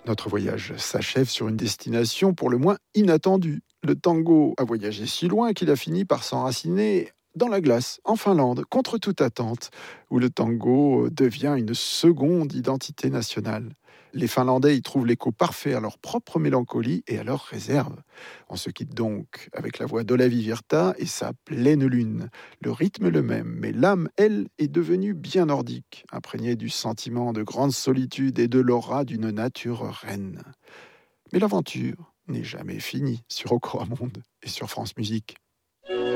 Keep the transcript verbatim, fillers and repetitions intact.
Notre voyage s'achève sur une destination pour le moins inattendue. Le tango a voyagé si loin qu'il a fini par s'enraciner dans la glace, en Finlande, contre toute attente, où le tango devient une seconde identité nationale. Les Finlandais y trouvent l'écho parfait à leur propre mélancolie et à leurs réserves. On se quitte donc avec la voix d'Olavi Virta et sa pleine lune. Le rythme est le même, mais l'âme, elle, est devenue bien nordique, imprégnée du sentiment de grande solitude et de l'aura d'une nature reine. Mais l'aventure n'est jamais finie sur Okora Monde et sur France Musique.